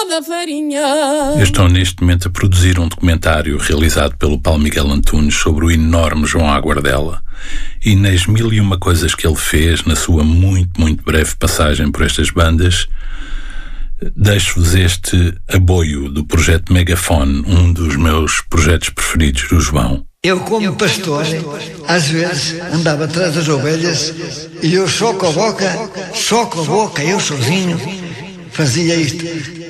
da farinha. Eu estou neste momento a produzir um documentário realizado pelo Paulo Miguel Antunes sobre o enorme João Aguardela, e nas 1001 coisas que ele fez na sua muito breve passagem por estas bandas, deixo-vos este aboio do projeto Megafone, um dos meus projetos preferidos do João. Eu, como pastor, às vezes andava atrás das ovelhas e eu só com a boca, eu sozinho, fazia isto.